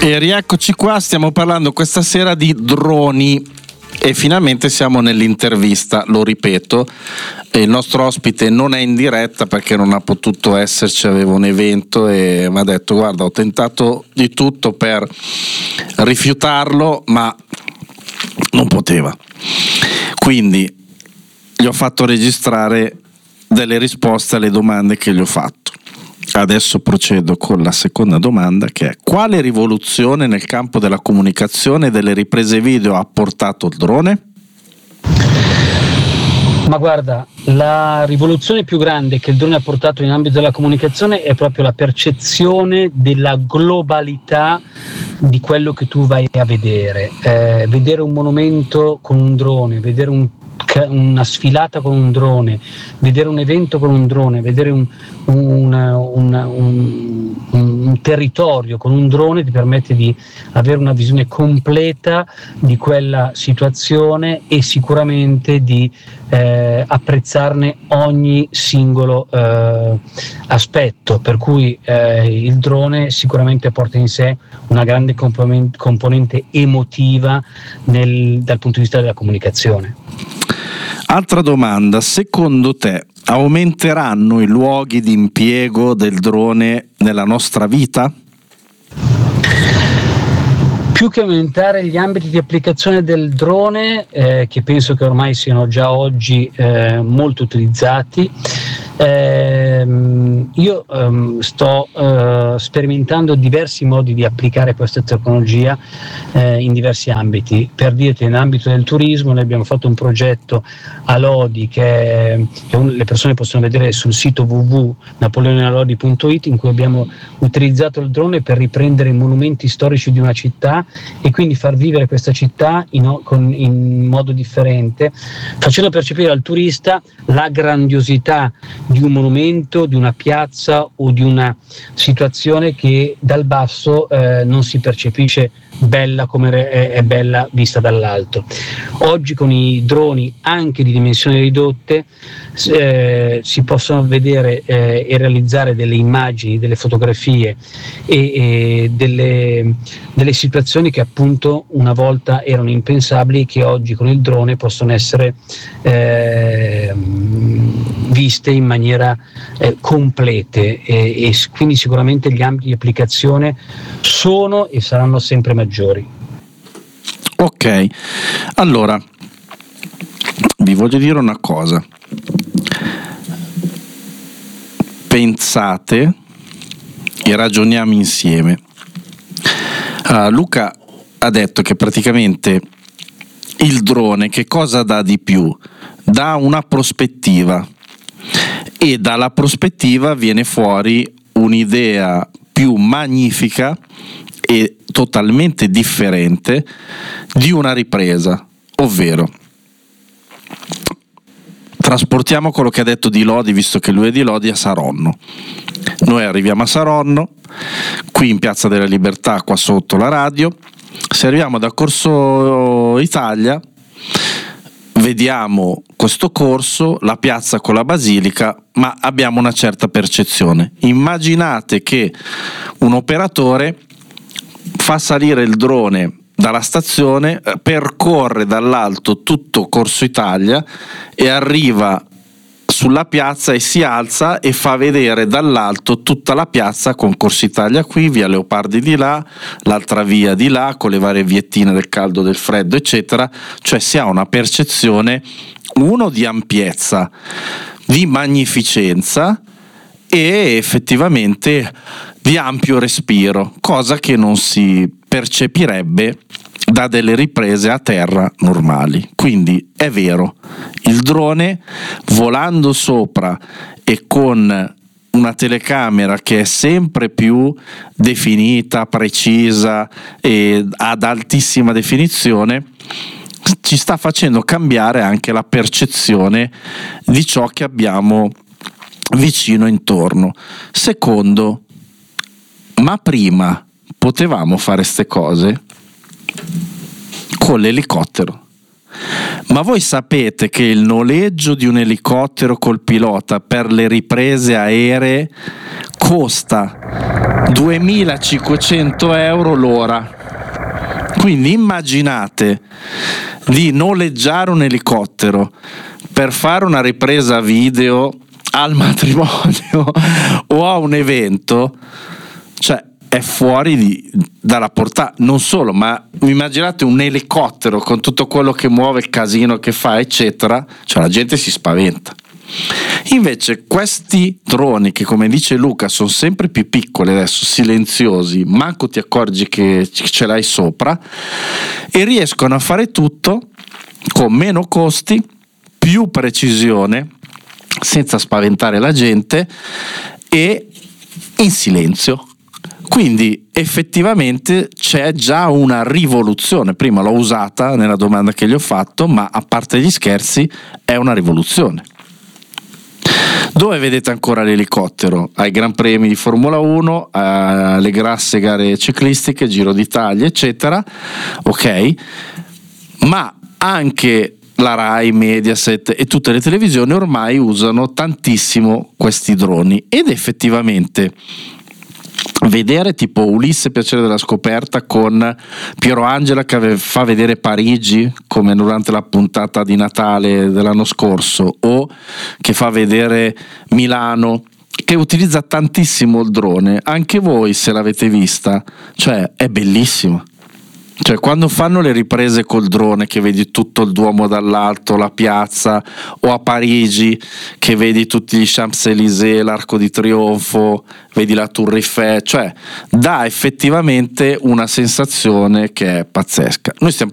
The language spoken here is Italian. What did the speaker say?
E rieccoci qua, stiamo parlando questa sera di droni e finalmente siamo nell'intervista, lo ripeto, il nostro ospite non è in diretta perché non ha potuto esserci, aveva un evento e mi ha detto guarda, ho tentato di tutto per rifiutarlo ma non poteva, quindi gli ho fatto registrare delle risposte alle domande che gli ho fatto. Adesso procedo con la seconda domanda, che è: quale rivoluzione nel campo della comunicazione e delle riprese video ha portato il drone? Ma guarda, la rivoluzione più grande che il drone ha portato in ambito della comunicazione è proprio la percezione della globalità di quello che tu vai a vedere. Vedere un monumento con un drone, vedere una sfilata con un drone, vedere un evento con un drone, vedere un territorio con un drone ti permette di avere una visione completa di quella situazione e sicuramente di apprezzarne ogni singolo aspetto, per cui il drone sicuramente porta in sé una grande componente emotiva dal punto di vista della comunicazione. Altra domanda: secondo te aumenteranno i luoghi di impiego del drone nella nostra vita? Più che aumentare gli ambiti di applicazione del drone, che penso che ormai siano già oggi molto utilizzati, io sto sperimentando diversi modi di applicare questa tecnologia in diversi ambiti. Per dirti, nell'ambito del turismo noi abbiamo fatto un progetto a Lodi che le persone possono vedere sul sito www.napoleonelodi.it, in cui abbiamo utilizzato il drone per riprendere i monumenti storici di una città e quindi far vivere questa città in modo differente, facendo percepire al turista la grandiosità di un monumento, di una piazza o di una situazione che dal basso non si percepisce bella come è bella vista dall'alto. Oggi con i droni anche di dimensioni ridotte si possono vedere e realizzare delle immagini, delle fotografie e delle situazioni che appunto una volta erano impensabili e che oggi con il drone possono essere viste in maniera complete e quindi sicuramente gli ambiti di applicazione sono e saranno sempre maggiori. Ok, allora vi voglio dire una cosa: pensate e ragioniamo insieme. Luca ha detto che praticamente il drone che cosa dà di più? Dà una prospettiva, e dalla prospettiva viene fuori un'idea più magnifica e totalmente differente di una ripresa, ovvero trasportiamo quello che ha detto di Lodi, visto che lui è di Lodi, a Saronno. Noi arriviamo a Saronno, qui in Piazza della Libertà, qua sotto la radio. Se arriviamo da Corso Italia, vediamo questo corso, la piazza con la basilica, ma abbiamo una certa percezione. Immaginate che un operatore fa salire il drone dalla stazione, percorre dall'alto tutto Corso Italia e arriva sulla piazza e si alza e fa vedere dall'alto tutta la piazza con Corso Italia qui, via Leopardi di là, l'altra via di là con le varie viettine del caldo, del freddo, eccetera. Cioè si ha una percezione, uno, di ampiezza, di magnificenza e effettivamente di ampio respiro, cosa che non si percepirebbe da delle riprese a terra normali. Quindi è vero, il drone volando sopra e con una telecamera che è sempre più definita, precisa e ad altissima definizione, ci sta facendo cambiare anche la percezione di ciò che abbiamo vicino intorno. Secondo, ma prima potevamo fare ste cose con l'elicottero, Ma voi sapete che il noleggio di un elicottero col pilota per le riprese aeree costa 2.500 euro l'ora? Quindi immaginate di noleggiare un elicottero per fare una ripresa video al matrimonio o a un evento, cioè è fuori dalla portata. Non solo, ma immaginate un elicottero con tutto quello che muove, il casino che fa, eccetera, cioè la gente si spaventa. Invece questi droni, che come dice Luca sono sempre più piccoli adesso, silenziosi, manco ti accorgi che ce l'hai sopra, e riescono a fare tutto con meno costi, più precisione, senza spaventare la gente e in silenzio. Quindi effettivamente c'è già una rivoluzione. Prima l'ho usata nella domanda che gli ho fatto, ma a parte gli scherzi è una rivoluzione. Dove vedete ancora l'elicottero? Ai Gran Premi di Formula 1, alle grasse gare ciclistiche, Giro d'Italia, eccetera. Ok, ma anche la Rai, Mediaset e tutte le televisioni ormai usano tantissimo questi droni, ed effettivamente vedere tipo Ulisse Piacere della Scoperta con Piero Angela che fa vedere Parigi come durante la puntata di Natale dell'anno scorso, o che fa vedere Milano, che utilizza tantissimo il drone, anche voi se l'avete vista, cioè è bellissima. Cioè quando fanno le riprese col drone che vedi tutto il Duomo dall'alto, la piazza, o a Parigi che vedi tutti gli Champs-Élysées, l'Arco di Trionfo, vedi la Tour Eiffel, cioè dà effettivamente una sensazione che è pazzesca. Noi stiamo